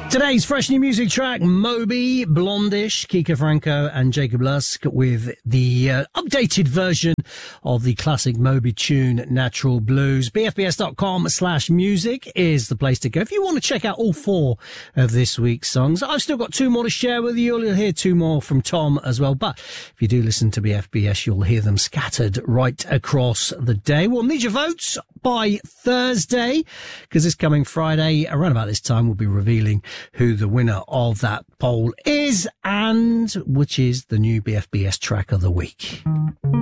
Today's fresh new music track, Moby, Blondish, Kika Franco and Jacob Lusk with the updated version of the classic Moby tune, Natural Blues. BFBS.com/music is the place to go if you want to check out all four of this week's songs. I've still got two more to share with you. You'll hear two more from Tom as well. But if you do listen to BFBS, you'll hear them scattered right across the day. We'll need your votes by Thursday, because this coming Friday, around about this time, we'll be revealing who the winner of that poll is and which is the new BFBS track of the week.